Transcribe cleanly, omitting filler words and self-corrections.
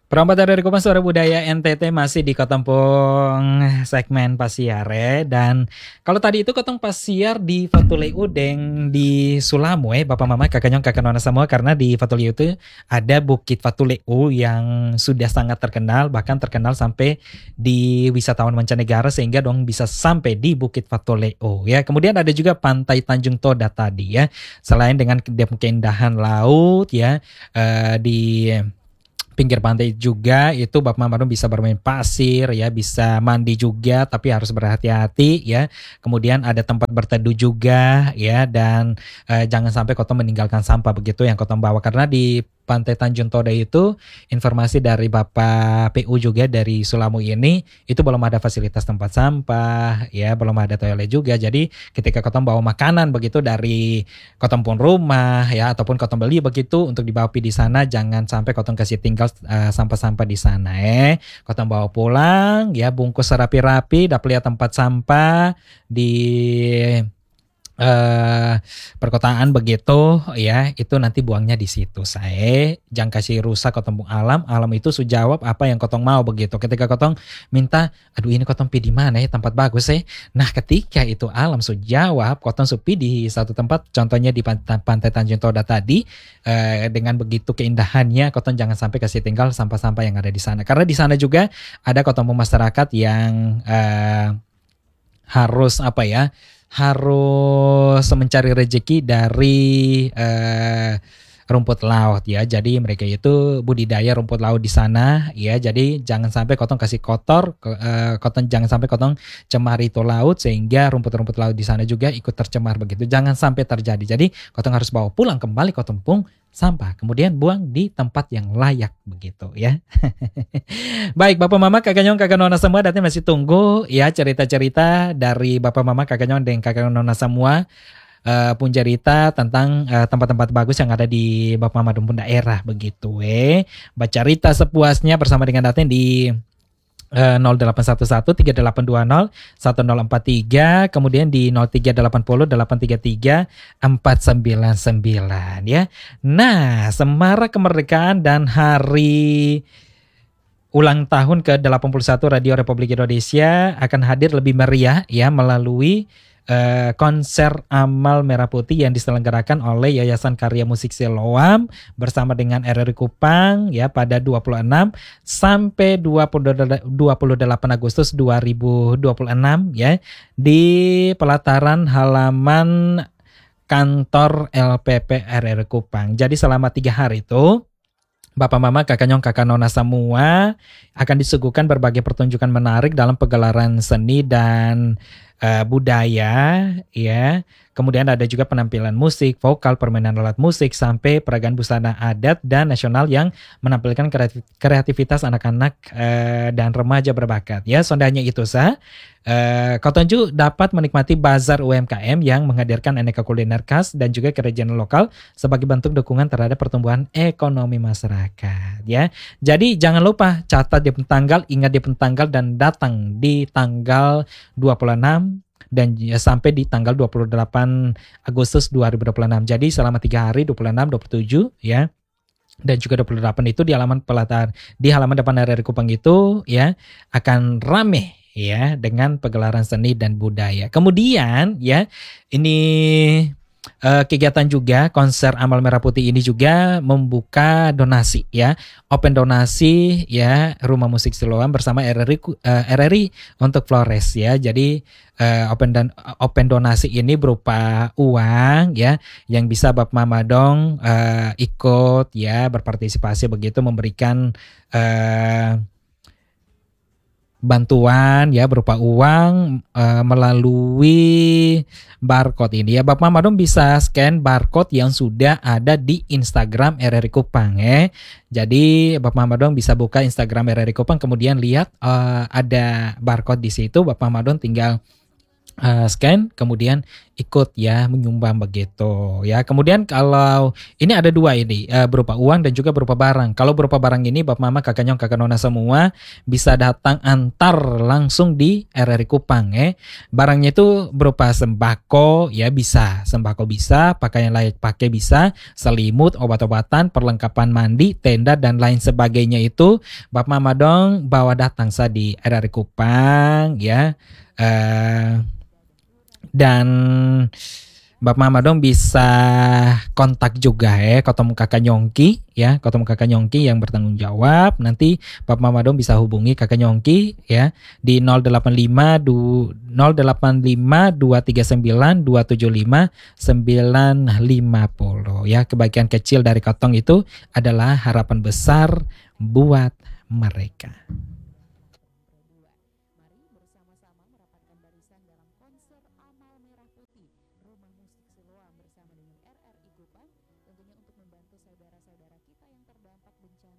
Perompak dari Kupang Suara Budaya NTT masih di Kotempong segmen pasiare. Dan kalau tadi itu Kotong pasiar di Fatuleu Udeng di Sulamu Bapak Mama kakak nyong kakak nona semua, karena di Fatuleu itu ada Bukit Fatuleu yang sudah sangat terkenal, bahkan terkenal sampai di wisatawan mancanegara sehingga dong bisa sampai di Bukit Fatuleu ya. Kemudian ada juga Pantai Tanjung Toda tadi ya. Selain dengan keindahan laut ya, di pinggir pantai juga itu Bapak Mamadum bisa bermain pasir ya, bisa mandi juga tapi harus berhati-hati ya. Kemudian ada tempat berteduh juga ya, dan jangan sampai Kotong meninggalkan sampah begitu yang Kotong bawa, karena di Pantai Tanjung Toda itu informasi dari Bapak PU juga dari Sulamu ini itu belum ada fasilitas tempat sampah ya, belum ada toilet juga. Jadi ketika Kotong bawa makanan begitu dari Kotong pun rumah ya ataupun Kotong beli begitu untuk dibawa di sana, jangan sampai Kotong kasih tinggal sampah-sampah di sana Kotong bawa pulang ya, bungkus rapi-rapi, dapat lihat tempat sampah di perkotaan begitu ya, itu nanti buangnya di situ. Saya jangan kasih rusak Kotong alam itu sudah jawab apa yang Kotong mau begitu. Ketika Kotong minta, aduh ini Kotong pi di mana ya tempat bagus nah ketika itu alam sudah jawab, Kotong supi di satu tempat, contohnya di Pantai Tanjung Toda tadi, dengan begitu keindahannya Kotong jangan sampai kasih tinggal sampah-sampah yang ada di sana, karena di sana juga ada Kotong masyarakat yang harus harus mencari rezeki dari rumput laut ya. Jadi mereka itu budidaya rumput laut di sana ya. Jadi jangan sampai Kotong kasih kotor, jangan sampai Kotong cemari itu laut sehingga rumput-rumput laut di sana juga ikut tercemar begitu. Jangan sampai terjadi. Jadi Kotong harus bawa pulang kembali Kotong pung sampah, kemudian buang di tempat yang layak begitu ya. Baik Bapak Mama kakak nyong kakak nona semua, datang masih tunggu ya cerita-cerita dari Bapak Mama kakak nyong dan kakak nona semua, pun cerita tentang tempat-tempat bagus yang ada di Bapak Mama Dumpun daerah begitu baca cerita sepuasnya bersama dengan datang di 0811 3820 1043, kemudian di 0380 833 499 ya. Nah, semarak kemerdekaan dan hari ulang tahun ke-81 Radio Republik Indonesia akan hadir lebih meriah ya melalui konser Amal Merah Putih yang diselenggarakan oleh Yayasan Karya Musik Siloam bersama dengan RRI Kupang ya pada 26 sampai 28 Agustus 2026 ya di pelataran halaman kantor LPP RRI Kupang. Jadi selama 3 hari itu Bapak Mama, kakak nyong, kakak nona semua akan disuguhkan berbagai pertunjukan menarik dalam pegelaran seni dan budaya ya. Kemudian ada juga penampilan musik, vokal, permainan alat musik sampai peragaan busana adat dan nasional yang menampilkan kreativitas anak-anak dan remaja berbakat ya. Sondanya itu Kotonju dapat menikmati bazar UMKM yang menghadirkan aneka kuliner khas dan juga kerajinan lokal sebagai bentuk dukungan terhadap pertumbuhan ekonomi masyarakat ya. Jadi jangan lupa catat di tanggal, ingat di tanggal dan datang di tanggal 26 dan sampai di tanggal 28 Agustus 2026. Jadi selama 3 hari 26, 27 ya. Dan juga 28 itu di halaman depan RRI Kupang itu ya akan rame ya dengan pegelaran seni dan budaya. Kemudian ya ini kegiatan juga konser Amal Merah Putih ini juga membuka donasi ya, open donasi ya Rumah Musik Siloam bersama RRI untuk Flores ya. Jadi open donasi ini berupa uang ya yang bisa Bapak Mama dong ikut ya berpartisipasi begitu memberikan bantuan ya berupa uang melalui barcode ini ya. Bapak Mama dong bisa scan barcode yang sudah ada di Instagram RRI Kupang ya. Jadi Bapak Mama dong bisa buka Instagram RRI Kupang kemudian lihat ada barcode di situ. Bapak Mama dong tinggal scan kemudian ikut ya menyumbang begitu ya. Kemudian kalau ini ada dua ini berupa uang dan juga berupa barang. Kalau berupa barang ini Bapak Mama Kakak Nyong Kakak Nona semua bisa datang antar langsung di RRI Kupang ya. Barangnya itu berupa sembako ya, bisa sembako, bisa pakaian layak pakai, bisa selimut, obat-obatan, perlengkapan mandi, tenda dan lain sebagainya. Itu Bapak Mama dong bawa datang sa di RRI Kupang ya. eh dan Mbak Mama dong bisa kontak juga ya ketemu Kakak Nyongki ya, ketemu Kakak Nyongki yang bertanggung jawab. Nanti Mbak Mama dong bisa hubungi Kakak Nyongki ya di 085 085 239 275 950 ya. Kebahagiaan kecil dari Kotong itu adalah harapan besar buat mereka.